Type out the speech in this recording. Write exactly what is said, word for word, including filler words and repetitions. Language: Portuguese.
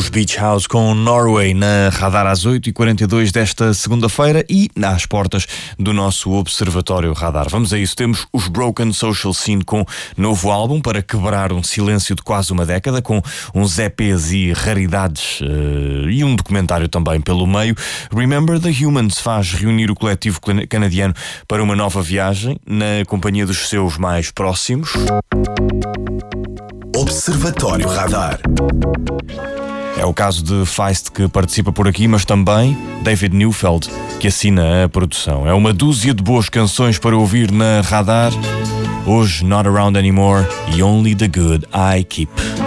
Os Beach House com Norway na Radar às oito e quarenta e dois desta segunda-feira e às portas do nosso Observatório Radar. Vamos a isso. Temos os Broken Social Scene com novo álbum para quebrar um silêncio de quase uma década, com uns E Ps e raridades uh, e um documentário também pelo meio. Remember the Humans faz reunir o coletivo canadiano para uma nova viagem na companhia dos seus mais próximos. Observatório Radar. É o caso de Feist, que participa por aqui, mas também David Neufeld, que assina a produção. É uma dúzia de boas canções para ouvir na Radar. Hoje, Not Around Anymore e Only the Good I Keep.